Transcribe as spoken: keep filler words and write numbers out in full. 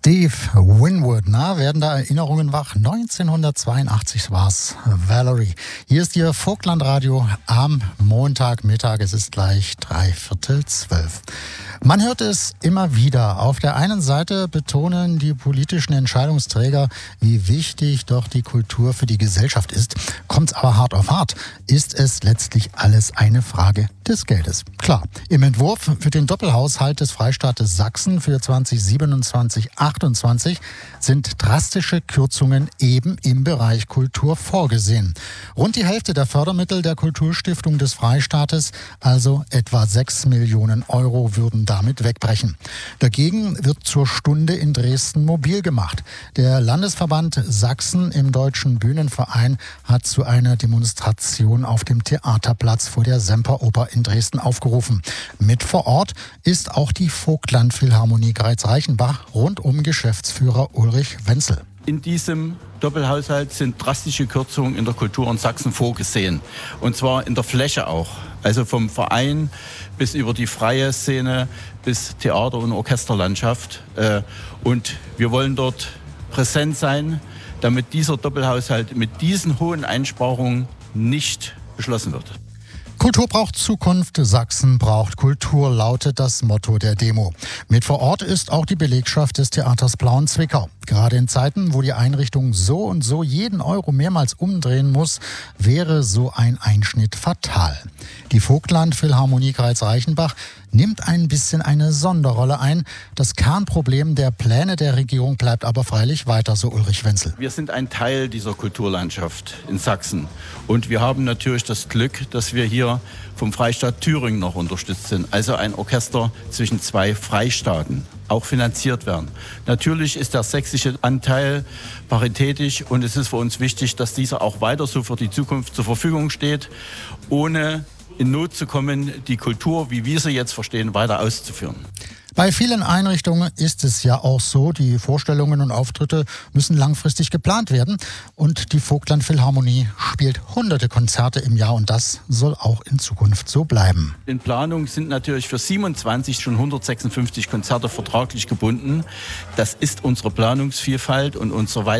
Steve Winwood, na, werden da Erinnerungen wach? neunzehnhundertzweiundachtzig war's, Valerie. Hier ist Ihr Vogtlandradio am Montagmittag. Es ist gleich dreiviertel zwölf. Man hört es immer wieder. Auf der einen Seite betonen die politischen Entscheidungsträger, wie wichtig doch die Kultur für die Gesellschaft ist. Kommt's aber hart auf hart, ist es letztlich alles eine Frage des Geldes. Klar, im Entwurf für den Doppelhaushalt des Freistaates Sachsen für zwanzig siebenundzwanzig achtundzwanzig sind drastische Kürzungen eben im Bereich Kultur vorgesehen. Rund die Hälfte der Fördermittel der Kulturstiftung des Freistaates, also etwa sechs Millionen Euro, würden damit wegbrechen. Dagegen wird zur Stunde in Dresden mobil gemacht. Der Landesverband Sachsen im Deutschen Bühnenverein hat zu einer Demonstration auf dem Theaterplatz vor der Semperoper in Dresden aufgerufen. Mit vor Ort ist auch die Vogtland-Philharmonie Greiz-Reichenbach rund um Geschäftsführer Ulrich Wenzel. In diesem Doppelhaushalt sind drastische Kürzungen in der Kultur in Sachsen vorgesehen. Und zwar in der Fläche auch. Also vom Verein bis über die freie Szene bis Theater- und Orchesterlandschaft. Und wir wollen dort präsent sein, damit dieser Doppelhaushalt mit diesen hohen Einsparungen nicht beschlossen wird. Kultur braucht Zukunft, Sachsen braucht Kultur, lautet das Motto der Demo. Mit vor Ort ist auch die Belegschaft des Theaters Plauen-Zwickau. Gerade in Zeiten, wo die Einrichtung so und so jeden Euro mehrmals umdrehen muss, wäre so ein Einschnitt fatal. Die Vogtland-Philharmonie Greiz-Reichenbach nimmt ein bisschen eine Sonderrolle ein. Das Kernproblem der Pläne der Regierung bleibt aber freilich weiter, so Ulrich Wenzel. Wir sind ein Teil dieser Kulturlandschaft in Sachsen. Und wir haben natürlich das Glück, dass wir hier vom Freistaat Thüringen noch unterstützt sind. Also ein Orchester zwischen zwei Freistaaten, auch finanziert werden. Natürlich ist der sächsische Anteil paritätisch und es ist für uns wichtig, dass dieser auch weiter so für die Zukunft zur Verfügung steht, ohne in Not zu kommen, die Kultur, wie wir sie jetzt verstehen, weiter auszuführen. Bei vielen Einrichtungen ist es ja auch so, die Vorstellungen und Auftritte müssen langfristig geplant werden. Und die Vogtland-Philharmonie spielt hunderte Konzerte im Jahr und das soll auch in Zukunft so bleiben. In Planung sind natürlich für siebenundzwanzig schon hundertsechsundfünfzig Konzerte vertraglich gebunden. Das ist unsere Planungsvielfalt und unsere